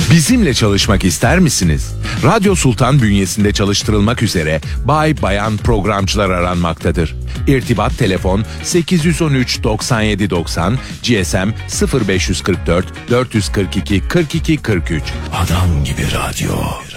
Bizimle çalışmak ister misiniz? Radyo Sultan bünyesinde çalıştırılmak üzere bay bayan programcılar aranmaktadır. İrtibat telefon 813 97 90, GSM 0544 442 42 43. Adam gibi radyo.